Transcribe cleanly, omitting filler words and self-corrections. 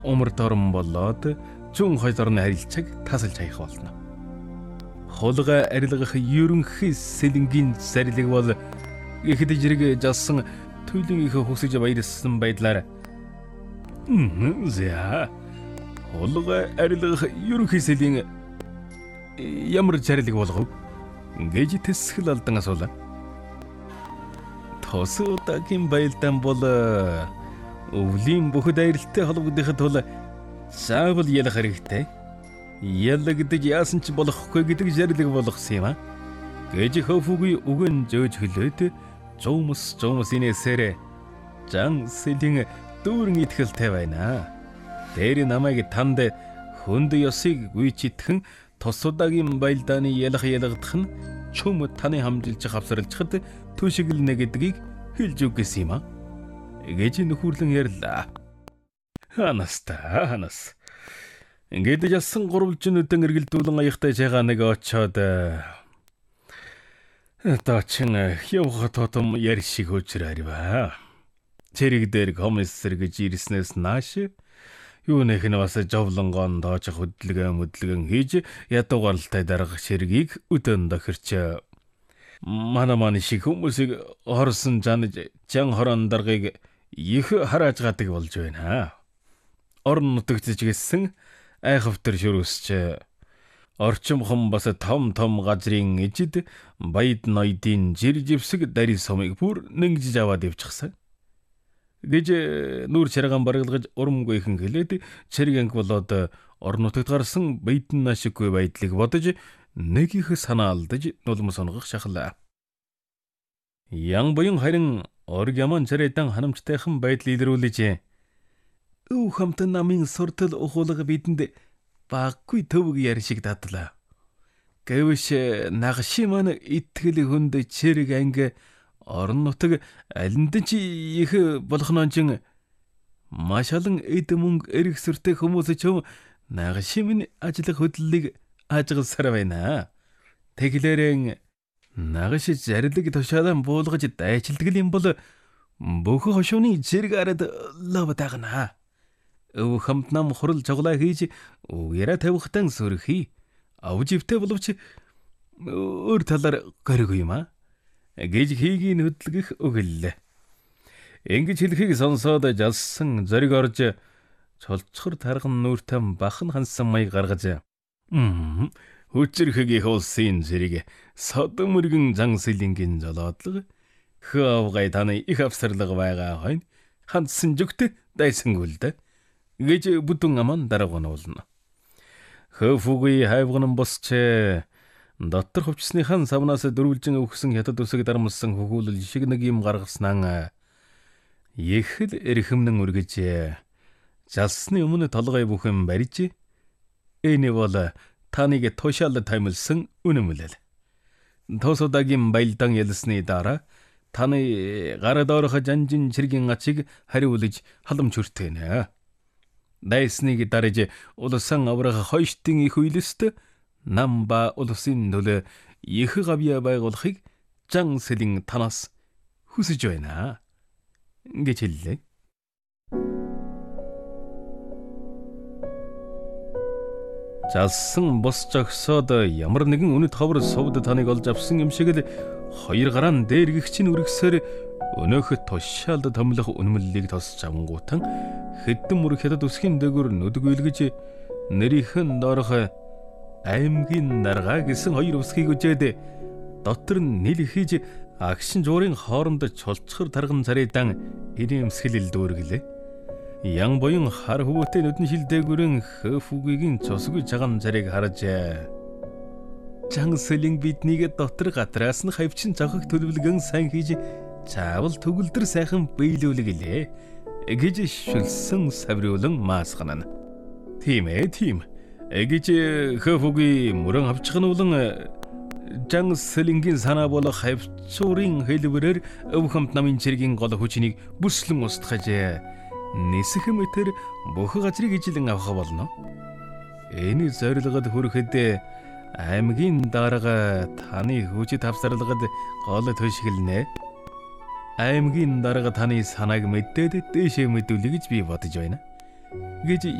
умар торон болоод зүүн хоёр орны харилцааг тасалж хаях болно. Хулгай арилгах ерөнхий сэлэнгийн зарлиг бол ихэд зэрэг жалсан туйлын их хүсэж баярлсан байдлаар за хулгай арилгах ерөнхий сэлийн ямар зарлиг болгов гэж тэсгэл алдан асуулаа. Тос удаагийн байлдаан бол өвлийн бүхэд аяралтай холбогдоход тул заавал ялах хэрэгтэй. Ялагдаж яасан ч болохгүй гэдэг зарлиг болгосон юм а. Гэж хөвгүй үгэн зөөж хөлөөд зуумс инээсээр жан сэлийн дүүрэн итгэлтэй байна. Тэр намайг танд хүнд ёсыг гүйчитгэн тос удаагийн байлдааны ялгадах нь чөм таны хамжилж хавсарлахад төшиглэнэ гэдгийг хэлж үг гэсэн юм а. Гэж нөхөрлөн ярьлаа. Ханас. Ингээд ялсан гурвалжнуудын эргэлдүүлэн аяхтай жагаа нэг очоод таачин явах тотом яршиг хөжрээрвэ. Зэрэг дээр комиссар гэж ирснээс нааш юунэх нь бас жовлонгон дооч хөдөлгөн хийж ядуугаралтай дарга ширгийг өдөн дохирч манай шиг хүмүүсийг хорсон жан хорон даргыг их харааж гадаг болж байна. Орон нутагт гэсэн айхавтар шүрүсч орчимхон бас том газрын ижид баяд ноёдын жирживсэг дари сумыг бүр нэгжиж аваад явчихсан. Гэж нүүр чаргаан баргалгаж урамгүйхэн хэлээд чарганг болоод орон нутагт гарсан баядан ашиггүй байдлыг бодож нэг их санаа алдаж нулим сонгох шахлаа. Ян буян харин оргяман чарайдан ханамжтайхан байдал илрүүлж өв хамтан намын суртал ухуулга бидэнд баггүй төвөг яршиг дадлаа. Гэвч нагши маань итгэл хүнд чирэг анги орон нутаг алинд ч их болохноочин маш олон эд мөнгө эрх сүртэй хүмүүс ч нагши минь ажлах хөдлөлийг ажигласаар байна. Тэглэрэн нагши зарлиг тушаалан буулгаж дайчилдаг юм бол бүх хошууны зэрэг арад лав дагнаа. Өв хамт нам хурал жоглаа хийж уяра тавихтан сүрхий. Авживтэй боловч өөр талаар гаригүй юм а. Гэж хийгийн хөдөлгөх өгөллээ. Ингэж хэлхийг сонсоод жалсан зориг орж цолцохор тарган нүртэй бахан хансан маяг гаргаж хүчрхэг их улсын зэрэг содон мөргөн зан сэлингийн жолоодлого хавгай таны их авсарлага байгаа хойно хандсан жүгт дайсан үлдэ. Гэж бүтэн аман дараагнуулна. Хөвгүй хайвган босч дотор хөвчсныхан савнаас дөрвөлжин өгсөн хятад үсэг дармсан хөгүүлэл шиг нэг юм гаргаснаа их л эрхэмнэн үргэж жалсны өмнө толгой бүхэн барьж энэ бол таныг тушаал таймлсан үнэмлэл. Тос удаагийн байлдаан ялсны дараа таны гар доорох жанжин чиргийн ачиг хариулж халамж хүртэнэ. Дайсныг дарж улсан аврах хойштын их үйлэст намба улсын нөлөө их гавья байгуулахыг жан сэлин танаас хүсэж байна гэж хэллээ. Жалсан бос жогсоод ямар нэгэн үнэт ховор сувд таныг олж авсан юм шиг л хоёр гараан дээр гихчин үргэсээр өнөөхөд тушаалд томлох үнэмлэлийг тосч авангуутан хэдэн мөр хятад үсгийн дээгүүр нүдгүйлгэж нэрийнхэн доорох аймгийн наргаа гэсэн хоёр үсгийг үжээд дотор нь нийл хийж агшин жуурын хооронд чулцхар тарган царайдан ирэмсгэлэл дүүргэлээ. Ян буян хар хөвөтэй нүдэн шил дээгүүрэн хөөфүгийн цусгүй цагаан царайг харж жан сэлин биднийг дотор гатраас нь хавчин цохог төлөвлөгөн сайн хийж заавал төгөлдөр сайхан биелүүлгэлээ гэж шүлсэн савриулан маасганана. Тийм. Гэж хөөфүгийн мөрөн авчгануулан жан сэлингийн санаа болох хавцуурын хэлбэрээр өвхөмт намын чиргийн гол хүчнийг бүслэн устгаж нисэх мэтэр бүх газрыг ижилэн авах болно. Энэ зорилгод хүрэхэд аймгийн дарга таны хүчит авсарлагад гол төшгөлнэ. Аймгийн дарга таны санааг мэдээд дэшээ мэдүүлэх гэж би бодож байна. гэж